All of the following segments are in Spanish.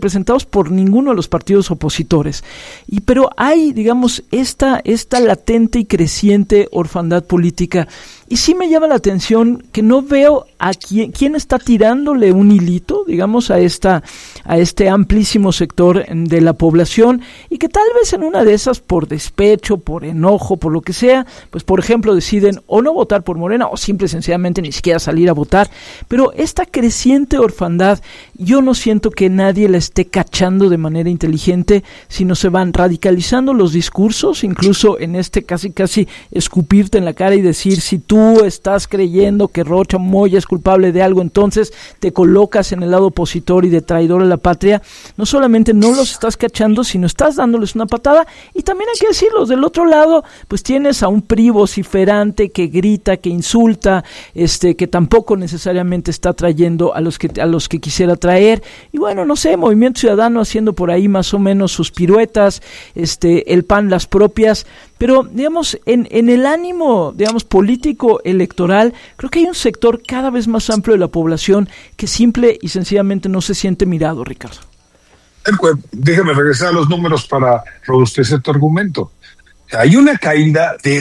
representados por ninguno de los partidos opositores. Pero hay, digamos, esta latente y creciente orfandad política. Y sí me llama la atención que no veo a quién está tirándole un hilito, digamos, a este amplísimo sector de la población, y que tal vez en una de esas, por despecho, por enojo, por lo que sea, pues por ejemplo deciden o no votar por Morena o simple y sencillamente ni siquiera salir a votar. Pero esta creciente orfandad, yo no siento que nadie la esté cachando de manera inteligente, sino se van radicalizando los discursos, incluso en casi escupirte en la cara y decir, si tú estás creyendo que Rocha Moya es culpable de algo, entonces te colocas en el lado opositor y de traidor a la patria. No solamente no los estás cachando, sino estás dándoles una patada. Y también hay que decirlo, del otro lado, pues tienes a un PRI vociferante que grita, que insulta, que tampoco necesariamente está trayendo a los que quisiera traer. Y bueno, no sé, Movimiento Ciudadano haciendo por ahí más o menos sus piruetas, el PAN las propias. Pero, digamos, en el ánimo, digamos, político electoral, creo que hay un sector cada vez más amplio de la población que simple y sencillamente no se siente mirado, Ricardo. Déjame regresar a los números para robustecer tu argumento. Hay una caída de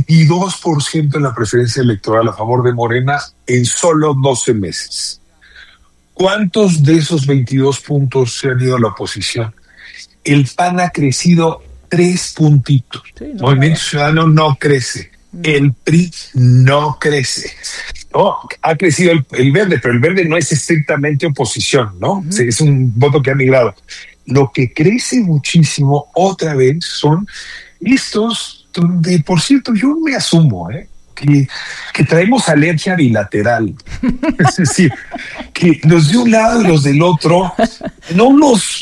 22% en la preferencia electoral a favor de Morena en solo 12 meses. ¿Cuántos de esos 22 puntos se han ido a la oposición? El PAN ha crecido 3 puntitos. Sí, Movimiento Ciudadano no crece. El PRI no crece. No, ha crecido el Verde, pero el Verde no es estrictamente oposición, ¿no? Uh-huh. Es un voto que ha migrado. Lo que crece muchísimo otra vez son estos, donde por cierto yo me asumo, que traemos alergia bilateral. Es decir, que los de un lado y los del otro no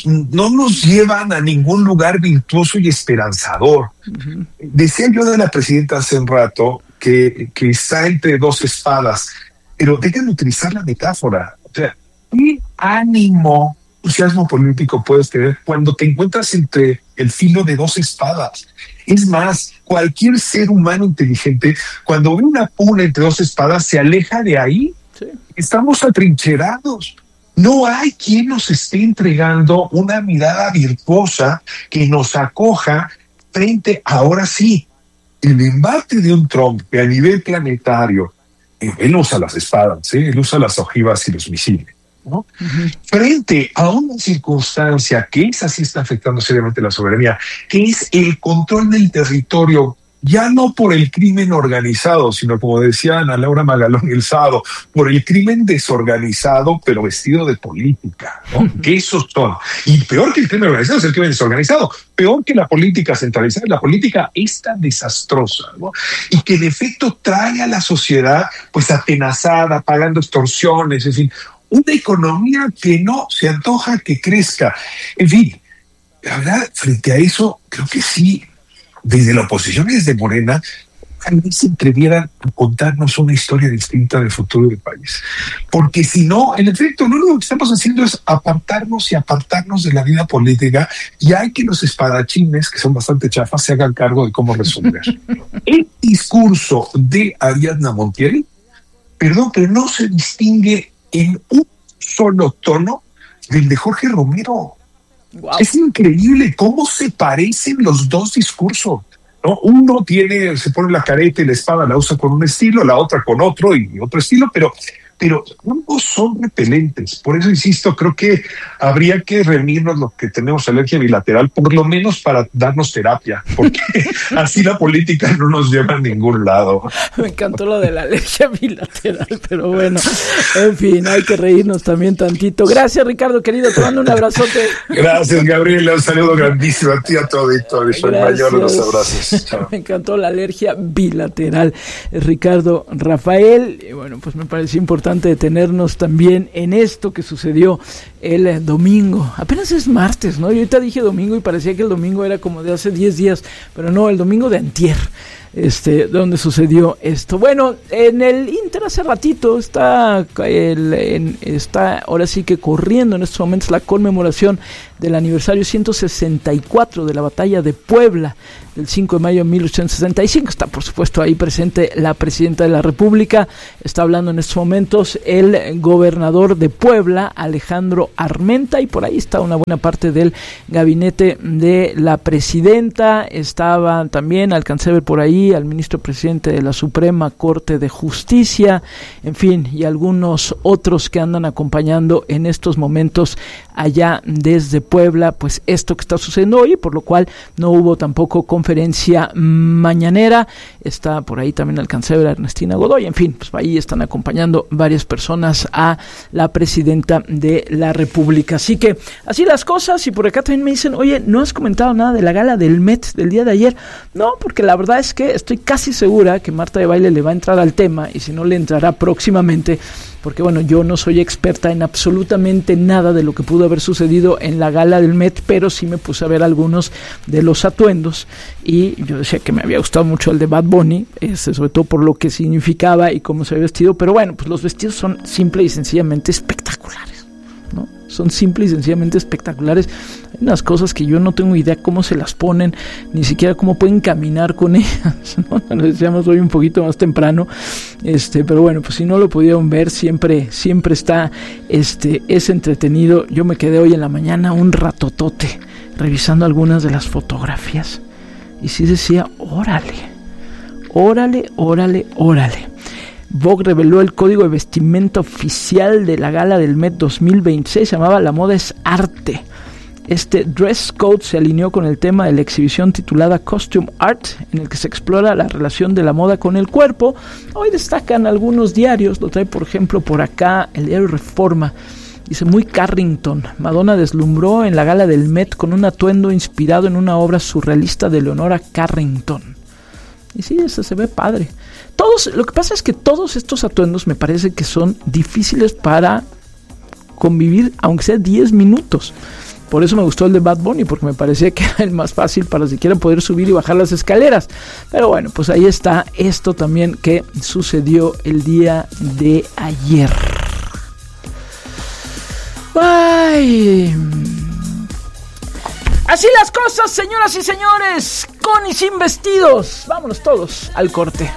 nos llevan a ningún lugar virtuoso y esperanzador. Uh-huh. Decía yo de la presidenta hace un rato que está entre dos espadas, pero déjenme utilizar la metáfora. O sea, ¿qué ánimo, entusiasmo político puedes tener cuando te encuentras entre el filo de dos espadas? Es más, cualquier ser humano inteligente, cuando ve una pugna entre dos espadas, se aleja de ahí. Sí. Estamos atrincherados. No hay quien nos esté entregando una mirada virtuosa que nos acoja frente, ahora sí, el embate de un Trump que a nivel planetario, él usa las espadas, él usa las ojivas y los misiles, ¿no? Uh-huh. Frente a una circunstancia que esa sí está afectando seriamente la soberanía, que es el control del territorio, ya no por el crimen organizado, sino como decía Ana Laura Magalón el sábado, por el crimen desorganizado, pero vestido de política, ¿no? Uh-huh. Que esos son. Y peor que el crimen organizado es el crimen desorganizado, peor que la política centralizada, la política esta desastrosa, ¿no? Y que en efecto trae a la sociedad pues atenazada, pagando extorsiones, en fin, una economía que no se antoja que crezca. En fin, la verdad, frente a eso, creo que sí, desde la oposición y desde Morena, tal vez se atrevieran a contarnos una historia distinta del futuro del país. Porque si no, en efecto, lo único que estamos haciendo es apartarnos de la vida política, y hay que los espadachines, que son bastante chafas, se hagan cargo de cómo resolver. El discurso de Ariadna Montiel, pero no se distingue en un solo tono del de Jorge Romero. Wow. Es increíble cómo se parecen los dos discursos, ¿no? Uno se pone la careta y la espada la usa con un estilo, la otra con otro y otro estilo, pero ambos son repelentes. Por eso insisto, creo que habría que reunirnos los que tenemos alergia bilateral, por lo menos para darnos terapia, porque así la política no nos lleva a ningún lado. Me encantó lo de la alergia bilateral, pero bueno, en fin, hay que reírnos también tantito. Gracias, Ricardo, querido, te mando un abrazote. Gracias, Gabriela, un saludo grandísimo a ti, a tu auditorio. Soy mayor de los abrazos. Chao. Me encantó la alergia bilateral, Ricardo Rafael. Y bueno, pues me pareció importante detenernos también en esto que sucedió el domingo. Apenas es martes, ¿no? Yo ahorita dije domingo y parecía que el domingo era como de hace 10 días, pero no, el domingo de antier, donde sucedió esto. Bueno, en el Inter hace ratito está ahora sí que corriendo en estos momentos la conmemoración del aniversario 164 de la batalla de Puebla, del 5 de mayo de 1865. Está, por supuesto, ahí presente la presidenta de la República. Está hablando en estos momentos momentos el gobernador de Puebla, Alejandro Armenta, y por ahí está una buena parte del gabinete de la presidenta. Estaba también, alcancé a ver por ahí al ministro presidente de la Suprema Corte de Justicia, en fin, y algunos otros que andan acompañando en estos momentos allá desde Puebla, pues esto que está sucediendo hoy, por lo cual no hubo tampoco conferencia mañanera. Está por ahí también alcancé a ver a Ernestina Godoy, en fin, pues ahí están acompañando varias personas a la presidenta de la República. Así que así las cosas. Y por acá también me dicen, oye, ¿no has comentado nada de la gala del Met del día de ayer? No, porque la verdad es que estoy casi segura que Marta de Baile le va a entrar al tema, y si no, le entrará próximamente, porque bueno, yo no soy experta en absolutamente nada de lo que pudo haber sucedido en la gala del Met, pero sí me puse a ver algunos de los atuendos, y yo decía que me había gustado mucho el de Bad Bunny, sobre todo por lo que significaba y cómo se había vestido, pero bueno, pues los vestidos son simple y sencillamente espectaculares, ¿no? Son simple y sencillamente espectaculares. Hay unas cosas que yo no tengo idea cómo se las ponen, ni siquiera cómo pueden caminar con ellas, ¿no? Lo decíamos hoy un poquito más temprano, pero bueno, pues si no lo pudieron ver, siempre está, es entretenido. Yo me quedé hoy en la mañana un ratotote revisando algunas de las fotografías, y sí decía, órale. Vogue reveló el código de vestimenta oficial de la gala del Met 2026, se llamaba La moda es arte. Este dress code se alineó con el tema de la exhibición titulada Costume Art, en el que se explora la relación de la moda con el cuerpo. Hoy destacan algunos diarios, lo trae por ejemplo por acá el diario Reforma. Dice, muy Carrington, Madonna deslumbró en la gala del Met con un atuendo inspirado en una obra surrealista de Leonora Carrington. Y sí, eso se ve padre. Lo que pasa es que todos estos atuendos me parece que son difíciles para convivir, aunque sea 10 minutos. Por eso me gustó el de Bad Bunny, porque me parecía que era el más fácil para siquiera poder subir y bajar las escaleras. Pero bueno, pues ahí está esto también que sucedió el día de ayer. ¡Ay! Así las cosas, señoras y señores, con y sin vestidos. Vámonos todos al corte.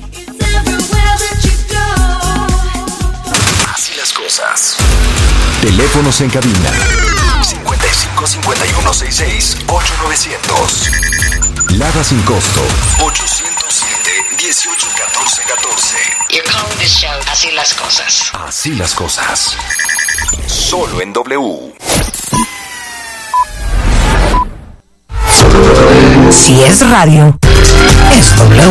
Así las cosas. Teléfonos en cabina 55 51 66 8900. Lada sin costo 807 18 14 14. You're calling this show Así las cosas. Así las cosas. Solo en W. Si es radio, es W.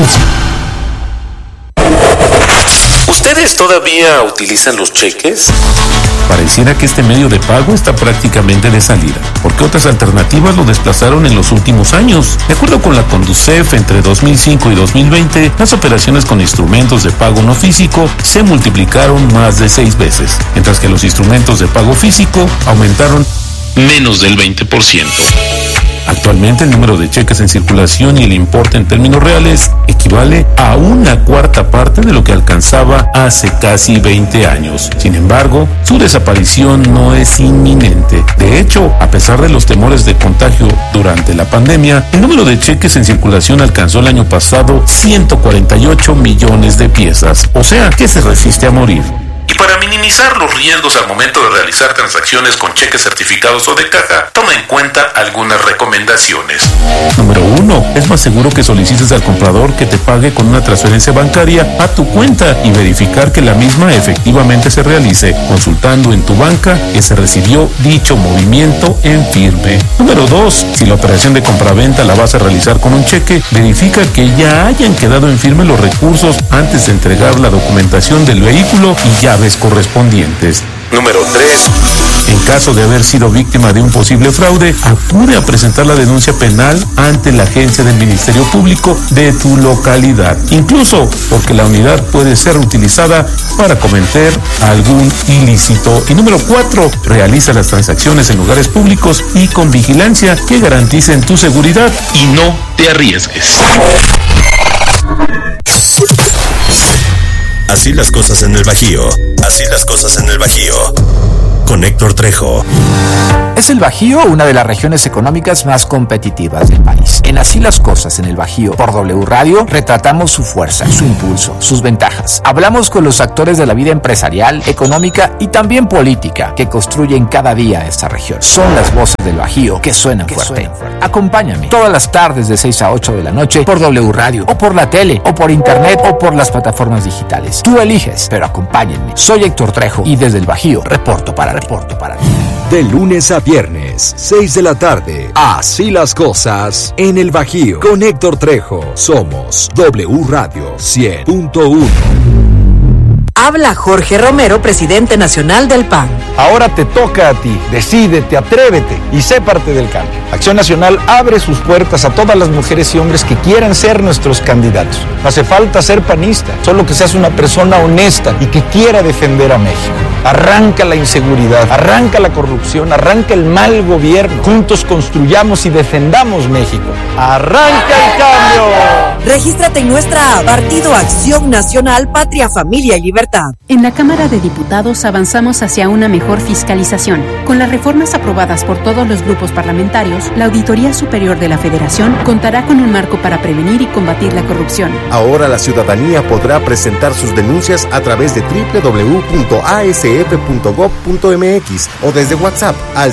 ¿Ustedes todavía utilizan los cheques? Pareciera que este medio de pago está prácticamente de salida, porque otras alternativas lo desplazaron en los últimos años. De acuerdo con la Conducef, entre 2005 y 2020, las operaciones con instrumentos de pago no físico se multiplicaron más de 6 veces, mientras que los instrumentos de pago físico aumentaron menos del 20%. Actualmente el número de cheques en circulación y el importe en términos reales equivale a 1/4 parte de lo que alcanzaba hace casi 20 años. Sin embargo, su desaparición no es inminente. De hecho, a pesar de los temores de contagio durante la pandemia, el número de cheques en circulación alcanzó el año pasado 148 millones de piezas. O sea, que se resiste a morir. Y para minimizar los riesgos al momento de realizar transacciones con cheques certificados o de caja, toma en cuenta algunas recomendaciones. Número 1. Es más seguro que solicites al comprador que te pague con una transferencia bancaria a tu cuenta y verificar que la misma efectivamente se realice, consultando en tu banca que se recibió dicho movimiento en firme. Número 2. Si la operación de compraventa la vas a realizar con un cheque, verifica que ya hayan quedado en firme los recursos antes de entregar la documentación del vehículo y llaves correspondientes. Número 3. En caso de haber sido víctima de un posible fraude, acude a presentar la denuncia penal ante la agencia del Ministerio Público de tu localidad, incluso porque la unidad puede ser utilizada para cometer algún ilícito. Y número 4. Realiza las transacciones en lugares públicos y con vigilancia que garanticen tu seguridad y no te arriesgues. Así las cosas en el Bajío. Así las cosas en el Bajío. con Héctor Trejo. ¿Es el Bajío una de las regiones económicas más competitivas del país? En Así las Cosas en el Bajío, por W Radio, retratamos su fuerza, su impulso, sus ventajas. Hablamos con los actores de la vida empresarial, económica y también política que construyen cada día esta región. Son las voces del Bajío que suenan fuerte. Acompáñame todas las tardes de 6 a 8 de la noche por W Radio, o por la tele, o por internet, o por las plataformas digitales. Tú eliges, pero acompáñenme. Soy Héctor Trejo y desde el Bajío reporto para ti. De lunes a viernes, 6 de la tarde. Así las Cosas en el Bajío. Con Héctor Trejo. Somos W Radio 100.1. Habla Jorge Romero, presidente nacional del PAN. Ahora te toca a ti. Decídete, atrévete y sé parte del cambio. Acción Nacional abre sus puertas a todas las mujeres y hombres que quieran ser nuestros candidatos. No hace falta ser panista, solo que seas una persona honesta y que quiera defender a México. Arranca la inseguridad, arranca la corrupción, arranca el mal gobierno. Juntos construyamos y defendamos México. ¡Arranca el cambio! Regístrate en nuestra app, Partido Acción Nacional, Patria, Familia y Libertad. En la Cámara de Diputados avanzamos hacia una mejor fiscalización. Con las reformas aprobadas por todos los grupos parlamentarios, la Auditoría Superior de la Federación contará con un marco para prevenir y combatir la corrupción. Ahora la ciudadanía podrá presentar sus denuncias a través de www.asf.gov.mx o desde WhatsApp al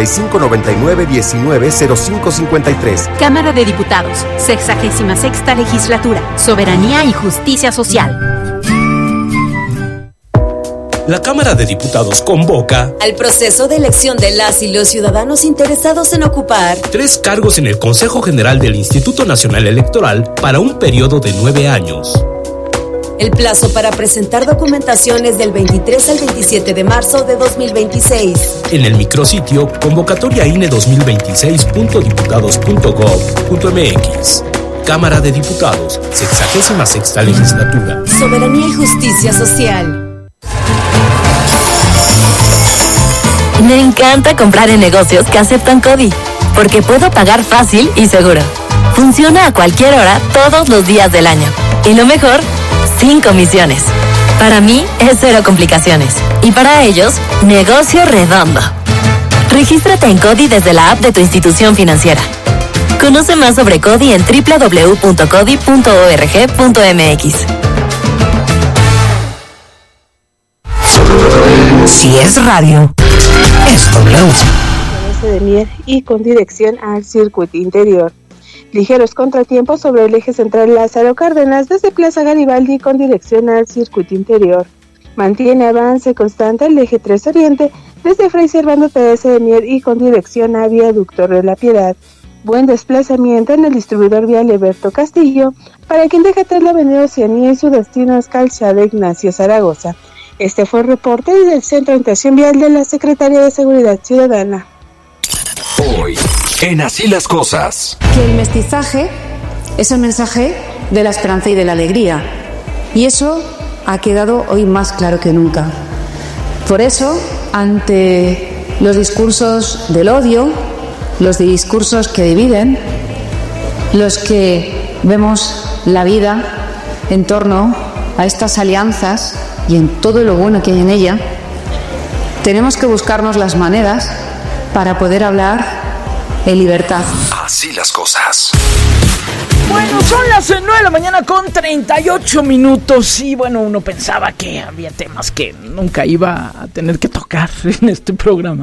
5599-190553. Cámara de Diputados, 66ª Legislatura, Soberanía y Justicia Social. La Cámara de Diputados convoca al proceso de elección de las y los ciudadanos interesados en ocupar 3 cargos en el Consejo General del Instituto Nacional Electoral para un periodo de 9 años. El plazo para presentar documentación es del 23 al 27 de marzo de 2026. En el micrositio convocatoriaine2026.diputados.gov.mx. Cámara de Diputados, 66ª Legislatura. Soberanía y Justicia Social. Me encanta comprar en negocios que aceptan CODI, porque puedo pagar fácil y seguro. Funciona a cualquier hora, todos los días del año. Y lo mejor, sin comisiones. Para mí es 0 complicaciones. Y para ellos, negocio redondo. Regístrate en CODI desde la app de tu institución financiera. Conoce más sobre CODI en www.codi.org.mx. Si es radio, es W. De Mier y con dirección al circuito interior. Ligeros contratiempos sobre el eje central Lázaro Cárdenas desde Plaza Garibaldi con dirección al circuito interior. Mantiene avance constante el eje 3 Oriente desde Fray Servando Teresa de Mier y con dirección a Viaducto de la Piedad. Buen desplazamiento en el distribuidor vial Eberto Castillo para quien deja atrás la avenida Oceanía y su destino es Calzada Ignacio Zaragoza. Este fue el reporte desde el Centro de Orientación Vial de la Secretaría de Seguridad Ciudadana. Hoy, en Así las Cosas. Que el mestizaje es el mensaje de la esperanza y de la alegría. Y eso ha quedado hoy más claro que nunca. Por eso, ante los discursos del odio, los discursos que dividen, los que vemos la vida en torno a estas alianzas y en todo lo bueno que hay en ella, tenemos que buscarnos las maneras para poder hablar en libertad. Así las cosas. Bueno, son las 9 de la mañana con 38 minutos y bueno, uno pensaba que había temas que nunca iba a tener que tocar en este programa.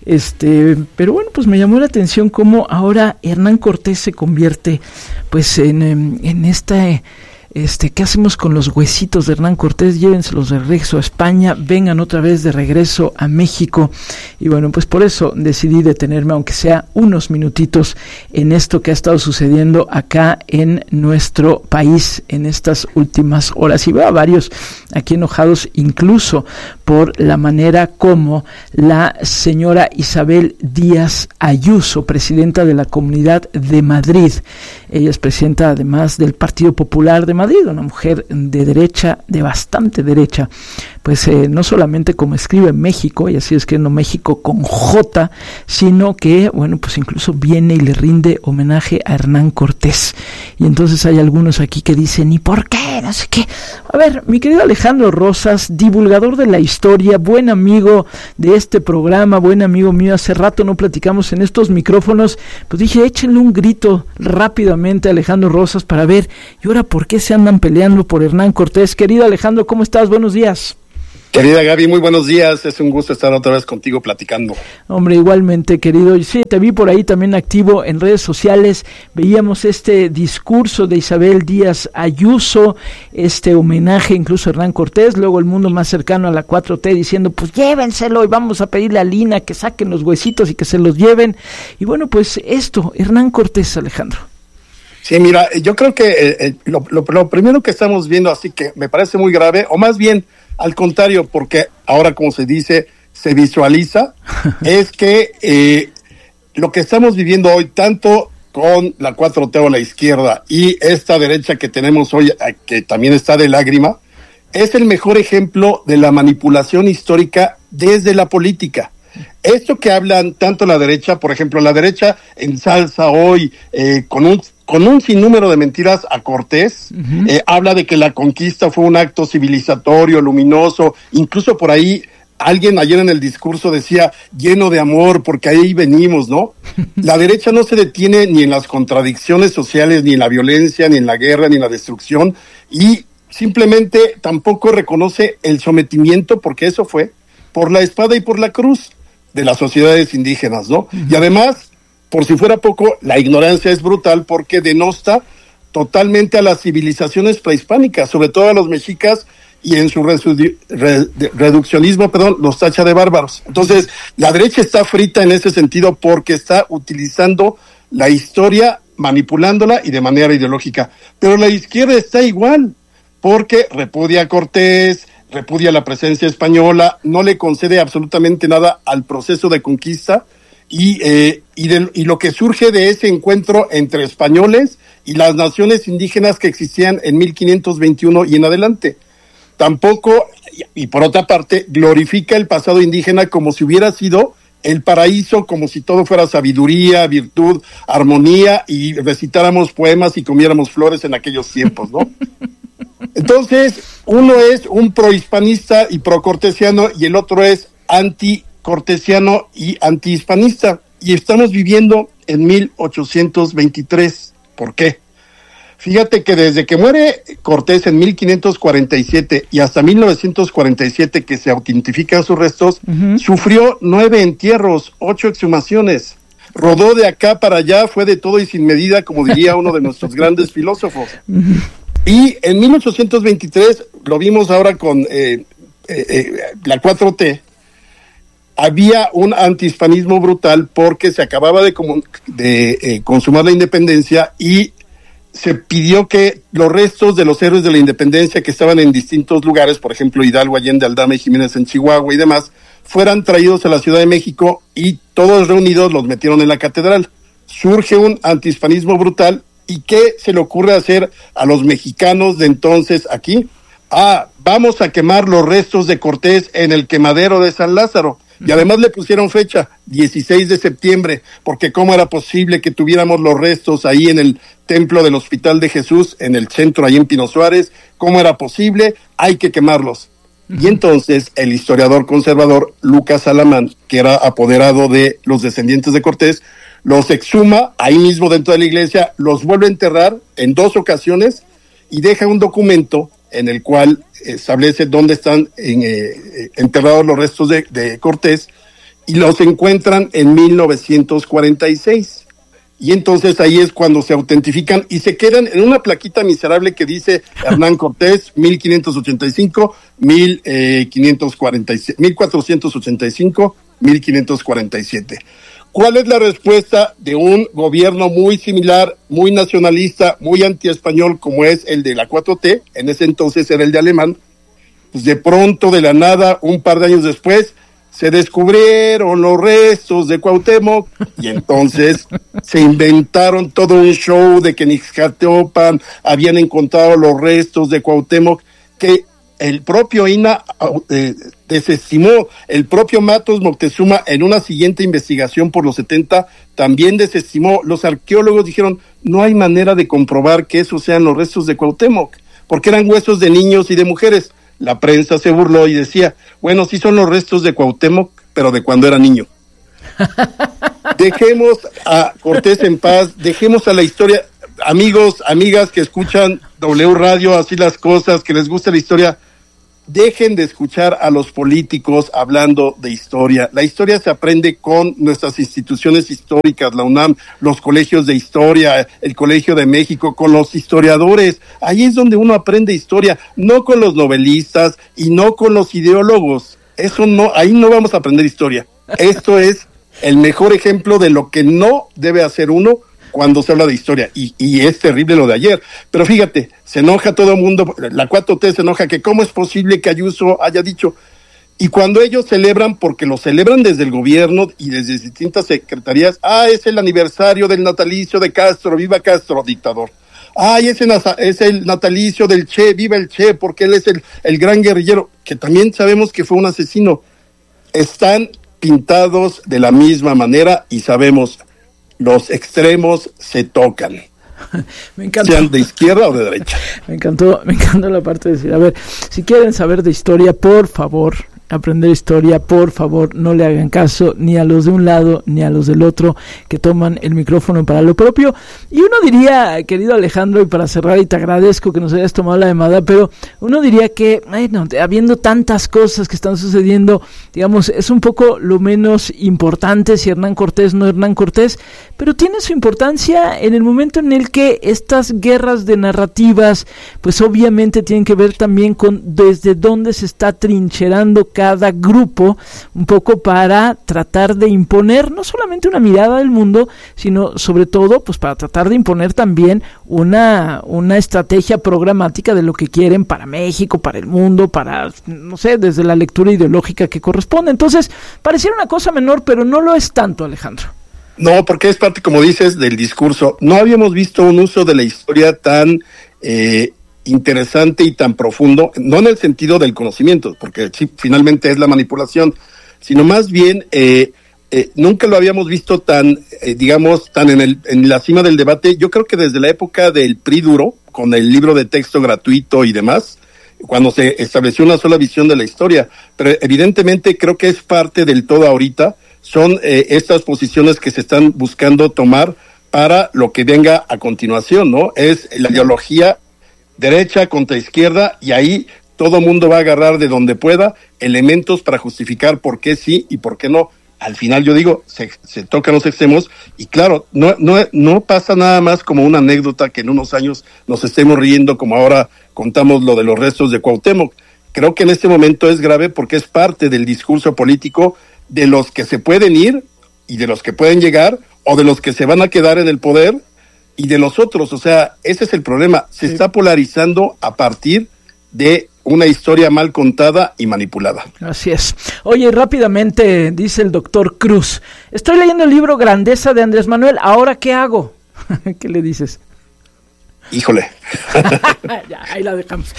Pero bueno, pues me llamó la atención cómo ahora Hernán Cortés se convierte pues en esta... ¿qué hacemos con los huesitos de Hernán Cortés? Llévenselos de regreso a España, vengan otra vez de regreso a México. Y bueno, pues por eso decidí detenerme, aunque sea unos minutitos, en esto que ha estado sucediendo acá en nuestro país en estas últimas horas. Y veo a varios aquí enojados, incluso por la manera como la señora Isabel Díaz Ayuso, presidenta de la Comunidad de Madrid, ella es presidenta además del Partido Popular de Madrid, una mujer de derecha, de bastante derecha, pues no solamente como escribe México, y así es que no México con J, sino que, bueno, pues incluso viene y le rinde homenaje a Hernán Cortés. Y entonces hay algunos aquí que dicen, ¿y por qué? No sé qué. A ver, mi querido Alejandro Rosas, divulgador de la historia, buen amigo de este programa, buen amigo mío, hace rato no platicamos en estos micrófonos, pues dije, échenle un grito rápidamente a Alejandro Rosas para ver, y ahora por qué se andan peleando por Hernán Cortés. Querido Alejandro, ¿cómo estás? Buenos días. Querida Gaby, muy buenos días, es un gusto estar otra vez contigo platicando. Hombre, igualmente, querido, sí, te vi por ahí también activo en redes sociales, veíamos este discurso de Isabel Díaz Ayuso, este homenaje incluso a Hernán Cortés, luego el mundo más cercano a la 4T diciendo, pues llévenselo y vamos a pedirle a Lina que saquen los huesitos y que se los lleven, y bueno, pues esto, Hernán Cortés, Alejandro. Sí, mira, yo creo que lo primero que estamos viendo, así que me parece muy grave, o más bien, al contrario, porque ahora, como se dice, se visualiza, es que lo que estamos viviendo hoy, tanto con la 4T o la izquierda y esta derecha que tenemos hoy, que también está de lágrima, es el mejor ejemplo de la manipulación histórica desde la política. Esto que hablan tanto la derecha, por ejemplo, la derecha ensalza hoy con un sinnúmero de mentiras a Cortés, habla de que la conquista fue un acto civilizatorio, luminoso, incluso por ahí alguien ayer en el discurso decía lleno de amor, porque ahí venimos, ¿no? La derecha no se detiene ni en las contradicciones sociales, ni en la violencia, ni en la guerra, ni en la destrucción, y simplemente tampoco reconoce el sometimiento, porque eso fue por la espada y por la cruz de las sociedades indígenas, ¿no? Y además, por si fuera poco, la ignorancia es brutal porque denosta totalmente a las civilizaciones prehispánicas, sobre todo a los mexicas, y en su reduccionismo, los tacha de bárbaros. Entonces, la derecha está frita en ese sentido porque está utilizando la historia, manipulándola y de manera ideológica. Pero la izquierda está igual, porque repudia a Cortés, repudia la presencia española, no le concede absolutamente nada al proceso de conquista, y lo que surge de ese encuentro entre españoles y las naciones indígenas que existían en 1521 y en adelante. Tampoco, y por otra parte, glorifica el pasado indígena como si hubiera sido el paraíso, como si todo fuera sabiduría, virtud, armonía, y recitáramos poemas y comiéramos flores en aquellos tiempos, ¿no? Entonces, uno es un prohispanista y procortesiano, y el otro es anticortesiano y antihispanista. Y estamos viviendo en 1823. ¿Por qué? Fíjate que desde que muere Cortés en 1547 y hasta 1947, que se autentifican sus restos, sufrió 9 entierros, 8 exhumaciones. Rodó de acá para allá, fue de todo y sin medida, como diría uno de nuestros grandes filósofos. Y en 1823, lo vimos ahora con la 4T, había un antihispanismo brutal porque se acababa de consumar la independencia y se pidió que los restos de los héroes de la independencia que estaban en distintos lugares, por ejemplo Hidalgo, Allende, Aldama y Jiménez en Chihuahua y demás, fueran traídos a la Ciudad de México, y todos reunidos los metieron en la catedral. Surge un antihispanismo brutal. ¿Y qué se le ocurre hacer a los mexicanos de entonces aquí? Vamos a quemar los restos de Cortés en el quemadero de San Lázaro. Y además le pusieron fecha, 16 de septiembre, porque cómo era posible que tuviéramos los restos ahí en el templo del Hospital de Jesús, en el centro, ahí en Pino Suárez. ¿Cómo era posible? Hay que quemarlos. Y entonces el historiador conservador Lucas Alamán, que era apoderado de los descendientes de Cortés, los exhuma ahí mismo dentro de la iglesia, los vuelve a enterrar en 2 ocasiones y deja un documento en el cual establece dónde están enterrados los restos de Cortés, y los encuentran en 1946. Y entonces ahí es cuando se autentifican y se quedan en una plaquita miserable que dice Hernán Cortés 1585, 1485, 1547. ¿Cuál es la respuesta de un gobierno muy similar, muy nacionalista, muy antiespañol como es el de la 4T? En ese entonces era el de Alemán. Pues de pronto, de la nada, un par de años después, se descubrieron los restos de Cuauhtémoc, y entonces se inventaron todo un show de que en Ixcatiopan habían encontrado los restos de Cuauhtémoc, que el propio INAH desestimó, el propio Matos Moctezuma en una siguiente investigación por los 70 también desestimó. Los arqueólogos dijeron, no hay manera de comprobar que esos sean los restos de Cuauhtémoc, porque eran huesos de niños y de mujeres. La prensa se burló y decía, bueno, sí son los restos de Cuauhtémoc, pero de cuando era niño. Dejemos a Cortés en paz, dejemos a la historia. Amigos, amigas que escuchan W Radio, así las cosas, que les gusta la historia, dejen de escuchar a los políticos hablando de historia. La historia se aprende con nuestras instituciones históricas, la UNAM, los colegios de historia, el Colegio de México, con los historiadores. Ahí es donde uno aprende historia, no con los novelistas y no con los ideólogos. Eso no, ahí no vamos a aprender historia. Esto es el mejor ejemplo de lo que no debe hacer uno cuando se habla de historia, y es terrible lo de ayer. Pero fíjate, se enoja todo el mundo, la 4T se enoja que cómo es posible que Ayuso haya dicho, y cuando ellos celebran, porque lo celebran desde el gobierno y desde distintas secretarías, es el aniversario del natalicio de Castro, viva Castro, dictador. Es el natalicio del Che, viva el Che, porque él es el gran guerrillero, que también sabemos que fue un asesino. Están pintados de la misma manera y sabemos, los extremos se tocan. Me encantó. Sean de izquierda o de derecha. Me encantó la parte de decir, a ver, si quieren saber de historia, por favor, aprender historia, por favor, no le hagan caso ni a los de un lado ni a los del otro que toman el micrófono para lo propio. Y uno diría, querido Alejandro, y para cerrar, y te agradezco que nos hayas tomado la llamada, pero uno diría que, habiendo tantas cosas que están sucediendo, digamos, es un poco lo menos importante si Hernán Cortés no Hernán Cortés, pero tiene su importancia en el momento en el que estas guerras de narrativas, pues obviamente tienen que ver también con desde dónde se está trincherando cada grupo, un poco para tratar de imponer no solamente una mirada del mundo, sino sobre todo pues para tratar de imponer también una estrategia programática de lo que quieren para México, para el mundo, para, no sé, desde la lectura ideológica que corresponde. Entonces, pareciera una cosa menor, pero no lo es tanto, Alejandro. No, porque es parte, como dices, del discurso. No habíamos visto un uso de la historia tan interesante y tan profundo, no en el sentido del conocimiento, porque sí, finalmente es la manipulación, sino más bien nunca lo habíamos visto tan, tan en la cima del debate. Yo creo que desde la época del PRI duro, con el libro de texto gratuito y demás, cuando se estableció una sola visión de la historia, pero evidentemente creo que es parte del todo ahorita, son estas posiciones que se están buscando tomar para lo que venga a continuación, ¿no? Es la ideología derecha contra izquierda, y ahí todo mundo va a agarrar de donde pueda elementos para justificar por qué sí y por qué no. Al final yo digo, se tocan los extremos, y claro, no pasa nada más como una anécdota que en unos años nos estemos riendo como ahora contamos lo de los restos de Cuauhtémoc. Creo que en este momento es grave porque es parte del discurso político de los que se pueden ir y de los que pueden llegar, o de los que se van a quedar en el poder y de los otros. O sea, ese es el problema. Se está polarizando a partir de una historia mal contada y manipulada. Así es. Oye, rápidamente, dice el doctor Cruz, estoy leyendo el libro Grandeza de Andrés Manuel, ¿ahora qué hago? ¿Qué le dices? Híjole. Ya, ahí la dejamos.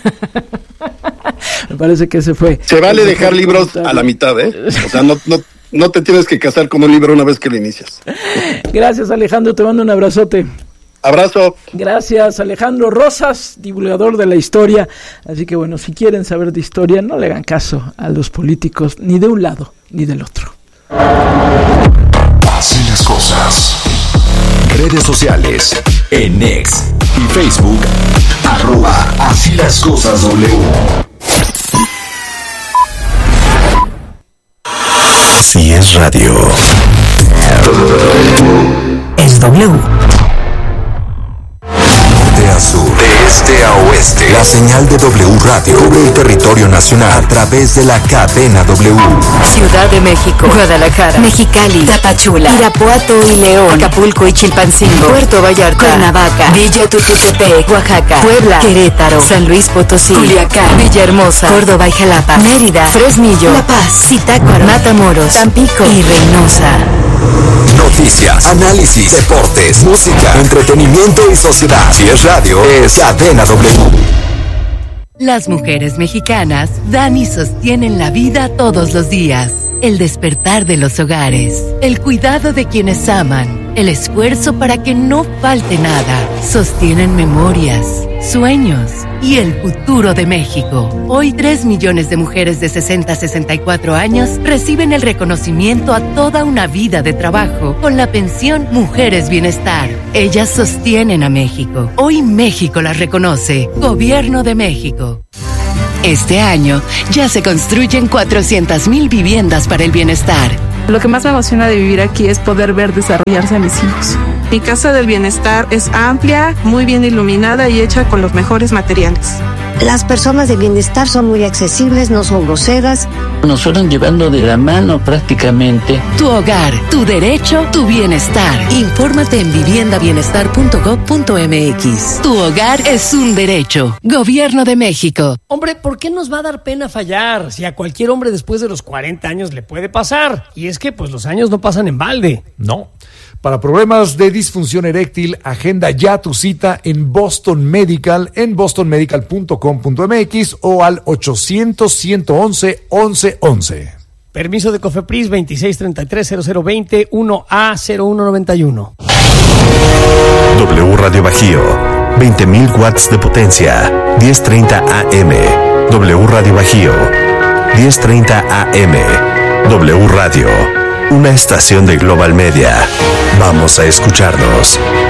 Me parece que ese fue. Se vale dejar libros a la mitad, ¿eh? O sea, no te tienes que casar con un libro una vez que lo inicias. Gracias, Alejandro, te mando un abrazote. Abrazo. Gracias, Alejandro Rosas, divulgador de la historia. Así que bueno, si quieren saber de historia, no le hagan caso a los políticos, ni de un lado ni del otro. Así las cosas. Redes sociales, en X y Facebook, @Así las cosas W. Si es radio, es W. De a sur, de este a oeste, la señal de W Radio cubre el territorio nacional a través de la cadena W. Ciudad de México, Guadalajara, Mexicali, Tapachula, Irapuato y León, Acapulco y Chilpancingo, Puerto Vallarta, Cuernavaca, Villa Tultepec, Oaxaca, Puebla, Querétaro, San Luis Potosí, Culiacán, Villahermosa, Córdoba y Jalapa, Mérida, Fresnillo, La Paz, Zitácuaro, Matamoros, Tampico y Reynosa. Noticias, análisis, deportes, música, entretenimiento y sociedad. Si es radio, es cadena W. Las mujeres mexicanas dan y sostienen la vida todos los días. El despertar de los hogares, el cuidado de quienes aman, el esfuerzo para que no falte nada. Sostienen memorias, sueños y el futuro de México. Hoy 3 millones de mujeres de 60 a 64 años reciben el reconocimiento a toda una vida de trabajo con la pensión Mujeres Bienestar. Ellas sostienen a México. Hoy México las reconoce. Gobierno de México. Este año ya se construyen 400,000 viviendas para el bienestar. Lo que más me emociona de vivir aquí es poder ver desarrollarse a mis hijos. Mi casa del bienestar es amplia, muy bien iluminada y hecha con los mejores materiales. Las personas de bienestar son muy accesibles, no son groseras. Nos fueron llevando de la mano prácticamente. Tu hogar, tu derecho, tu bienestar. Infórmate en viviendabienestar.gov.mx. Tu hogar es un derecho. Gobierno de México. Hombre, ¿por qué nos va a dar pena fallar? Si a cualquier hombre después de los 40 años le puede pasar. Y es que pues los años no pasan en balde. No. Para problemas de disfunción eréctil, agenda ya tu cita en Boston Medical, en bostonmedical.com.mx o al 800-111-1111. Permiso de COFEPRIS 2633-0020 1A0191. W Radio Bajío, 20.000 watts de potencia, 1030 AM. W Radio Bajío, 1030 AM. W Radio, una estación de Global Media. Vamos a escucharnos.